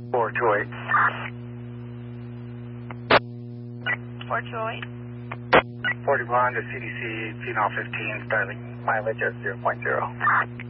428. 428. 41 to CDC, Phenol 15, starting mileage at 0.0.